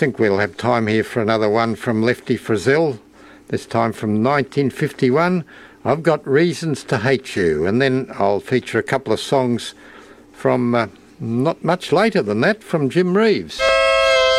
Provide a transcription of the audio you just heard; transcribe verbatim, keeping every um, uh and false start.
think we'll have time here for another one from Lefty Frizzell, this time from nineteen fifty-one. I've Got Reasons to Hate You, and then I'll feature a couple of songs from uh, not much later than that, from Jim Reeves.